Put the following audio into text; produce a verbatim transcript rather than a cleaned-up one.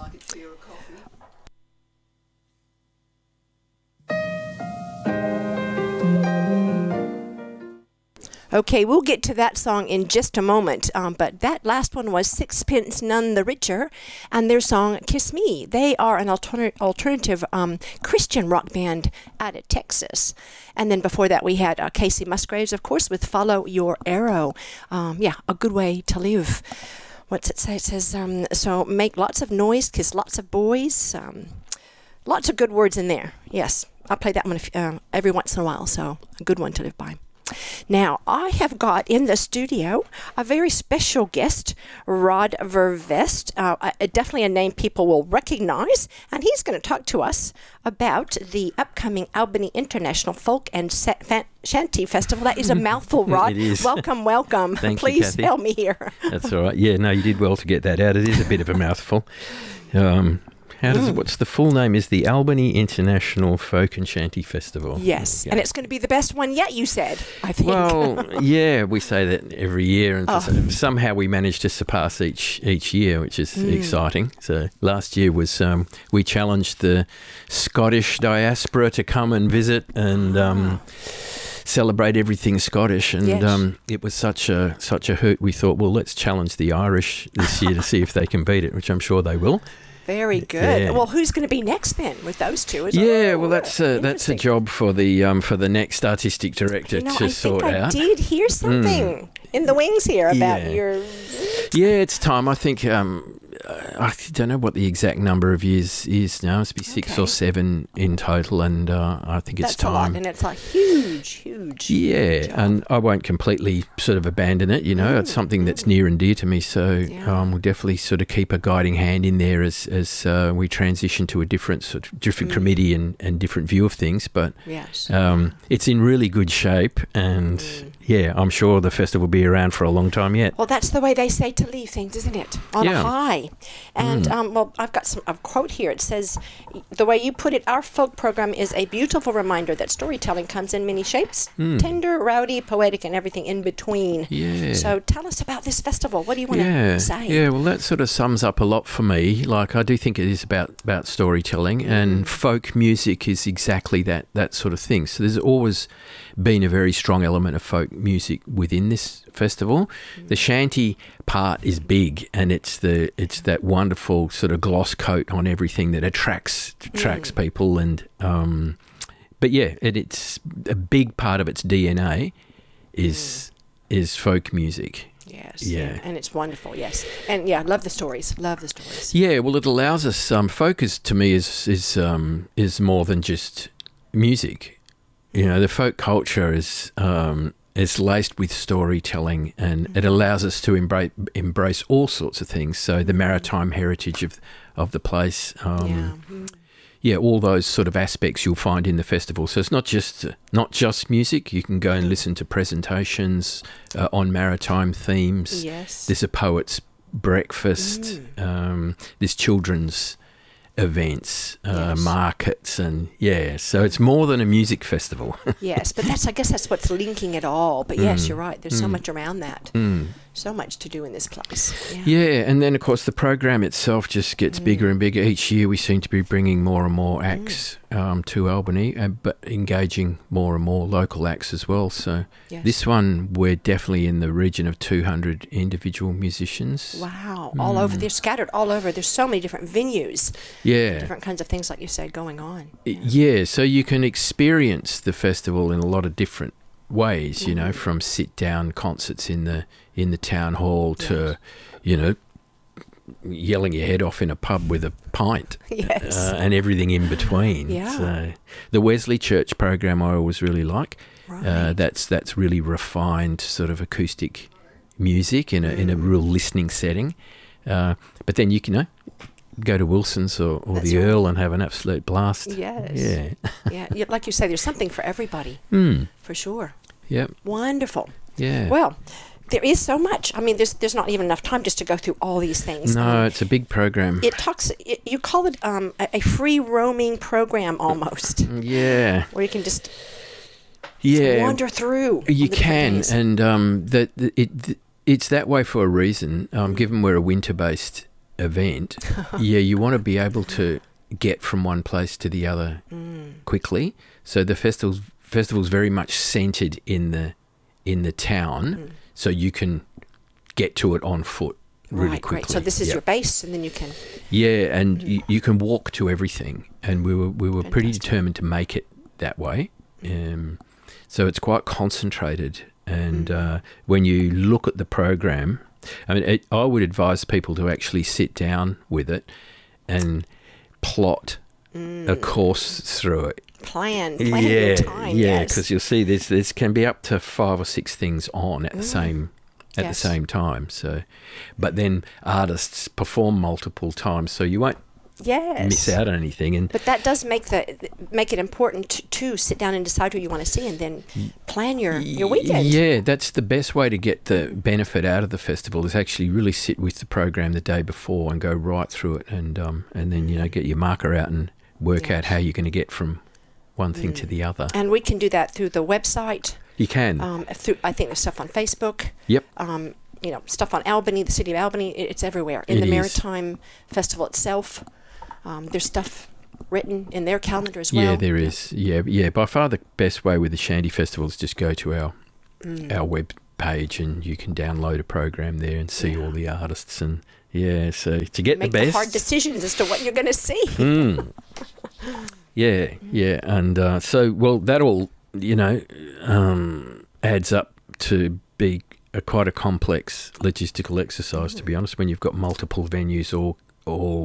Okay, we'll get to that song in just a moment, um, but that last one was Sixpence None the Richer, and their song Kiss Me. They are an alter alternative um, Christian rock band out of Texas. And then before that we had uh, Casey Musgraves, of course, with Follow Your Arrow. Um, yeah, a good way to live. What's it say? It says, um, so make lots of noise, kiss lots of boys. Um, lots of good words in there. Yes, I'll play that one if, uh, every once in a while, so a good one to live by. Now, I have got in the studio a very special guest, Rod Vervest, uh, uh, definitely a name people will recognize, and he's going to talk to us about the upcoming Albany International Folk and Sa Fan Shanty Festival. That is a mouthful, Rod. It is. Welcome, welcome. Thank Please you, Kathy. help me here. That's all right. Yeah, no, you did well to get that out. It is a bit of a mouthful. Um, How does Mm. what's the full name? Is the Albany International Folk and Shanty Festival. Yes, Yeah. and it's going to be the best one yet, you said, I think. Well, yeah, we say that every year, and Oh. somehow we manage to surpass each each year, which is Mm. exciting. So last year was um, we challenged the Scottish diaspora to come and visit and um, celebrate everything Scottish, and Yes. um, it was such a such a hoot. We thought, well, let's challenge the Irish this year to see if they can beat it, which I'm sure they will. Very good. Yeah. Well, who's going to be next then with those two? Is Yeah, oh, well, that's a, that's a interesting. job for the um, for the next artistic director You know, to I sort think I out. did hear something in the wings here about Yeah. your. Yeah, it's time. I think um, I don't know what the exact number of years is now. It's be six Okay. or seven in total, and uh, I think it's That's a lot, time. and it's a huge, huge. Yeah, job. and I won't completely sort of abandon it. You know, Mm, it's something that's near and dear to me. So Yeah. um, we'll definitely sort of keep a guiding hand in there as as uh, we transition to a different sort of different Mm. committee and, and different view of things. But Yes. um, it's in really good shape, and Mm. yeah, I'm sure the festival will be around for a long time yet. Well, that's the way they say to leave things, isn't it? On Yeah. a high. And, Mm. um, well, I've got some a quote here. It says, the way you put it, our folk program is a beautiful reminder that storytelling comes in many shapes, Mm. tender, rowdy, poetic, and everything in between. Yeah. So tell us about this festival. What do you want yeah, to say? Yeah, well, that sort of sums up a lot for me. Like, I do think it is about, about storytelling, and folk music is exactly that, that sort of thing. So there's always been a very strong element of folk music within this festival. The shanty part is big, and it's the it's that wonderful sort of gloss coat on everything that attracts attracts Mm. people, and um, but yeah, it, it's a big part of its D N A is is folk music. Yes. Yeah. And it's wonderful, yes. And yeah, love the stories. Love the stories. Yeah, well, it allows us. Um, folk is to me is is um, is more than just music. You know, the folk culture is um, is laced with storytelling, and Mm-hmm. it allows us to embrace embrace all sorts of things. So the maritime heritage of of the place. Um, yeah. Mm. Yeah, all those sort of aspects you'll find in the festival. So it's not just not just music. You can go and listen to presentations uh, on maritime themes. Yes. There's a poet's breakfast. Mm. Um, there's children's events, uh, Yes. markets, and yeah. So it's more than a music festival. Yes, but that's I guess that's what's linking it all. But yes, Mm. you're right. There's so Mm. much around that. Mm. So much to do in this place. Yeah. Yeah, and then of course the program itself just gets Mm. bigger and bigger each year. We seem to be bringing more and more acts um, to Albany, uh, but engaging more and more local acts as well. So Yes. this one, we're definitely in the region of two hundred individual musicians. Wow. All over. They're scattered all over. There's so many different venues, Yeah. different kinds of things, like you said, going on. I- Yeah, so you can experience the festival in a lot of different ways, you know, Mhm. from sit down concerts in the in the town hall to, Yes. you know, yelling your head off in a pub with a pint. Yes. Uh, and everything in between. Yeah. So the Wesley Church program I always really like. Right. Uh, that's that's really refined sort of acoustic music in a in a Mm. real listening setting. Uh, but then you can, you know, go to Wilson's or, or That's the right. Earl and have an absolute blast. Yes. Yeah. Yeah. Yeah, like you say, there's something for everybody, Hmm. for sure. Yep. Wonderful. Yeah. Well, there is so much. I mean, there's there's not even enough time just to go through all these things. no, Um, it's a big program. it talks. It, you call it um, a, a free roaming program almost, Yeah. where you can just Yeah. wander through. You the different can, days. and um, that it, it it's that way for a reason. Um, Mm. given we're a winter-based event, yeah, you want to be able to get from one place to the other mm. quickly. So the festival's festival's very much centred in the in the town, mm. so you can get to it on foot really right, quickly. Right. So this is yep. your base, and then you can. Yeah, and mm. you, you can walk to everything, and we were we were Fantastic. pretty determined to make it that way. Um, so it's quite concentrated, and mm. uh, when you look at the program, I mean, it, I would advise people to actually sit down with it and plot mm. a course through it. Plan, plan yeah, your time. Yeah, yes. because you'll see there's there's can be up to five or six things on at mm. the same at yes. the same time. So, but then artists perform multiple times, so you won't yes. miss out on anything. And but that does make the make it important to, to sit down and decide who you want to see, and then plan your, your weekend. Yeah, that's the best way to get the benefit out of the festival, is actually really sit with the program the day before and go right through it, and um and then you know get your marker out and work yes. out how you're going to get from one thing mm. to the other. And we can do that through the website. You can. Um, through I think there's stuff on Facebook. Yep. Um, you know, stuff on Albany, the city of Albany. It's everywhere. In it the is. Maritime Festival itself, um, there's stuff written in their calendar as well. Yeah, there is. Yeah, yeah. By far the best way with the Shandy Festival is just go to our mm. our web page, and you can download a program there and see yeah. all the artists, and yeah, so to get Make the best, the hard decisions as to what you're going to see. mm. Yeah, yeah, and uh, so well that all you know um, adds up to be a quite a complex logistical exercise. Mm. To be honest, when you've got multiple venues all all